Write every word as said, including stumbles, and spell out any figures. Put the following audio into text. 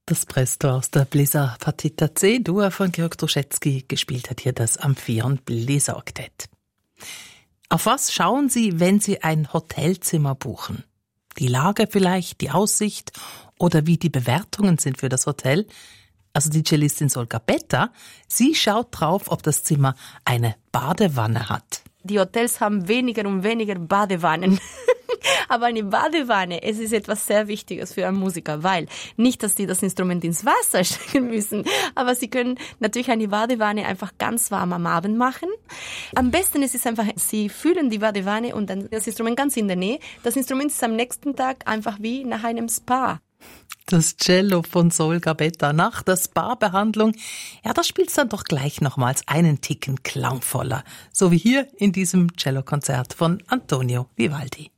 Das Presto aus der Bläser Partita C-Dur von Georg Truschetzky. Gespielt hat hier das Amphion Bläseroktett. Auf was schauen Sie, wenn Sie ein Hotelzimmer buchen? Die Lage vielleicht, die Aussicht oder wie die Bewertungen sind für das Hotel? Also die Cellistin Solga Betta, sie schaut drauf, ob das Zimmer eine Badewanne hat. Die Hotels haben weniger und weniger Badewannen. Aber eine Badewanne, es ist etwas sehr Wichtiges für einen Musiker, weil nicht, dass die das Instrument ins Wasser stecken müssen, aber sie können natürlich eine Badewanne einfach ganz warm am Abend machen. Am besten ist es einfach, sie fühlen die Badewanne und dann das Instrument ganz in der Nähe. Das Instrument ist am nächsten Tag einfach wie nach einem Spa. Das Cello von Solga Betta nach der Spa-Behandlung, ja, das spielt's dann doch gleich nochmals einen Ticken klangvoller. So wie hier in diesem Cellokonzert von Antonio Vivaldi.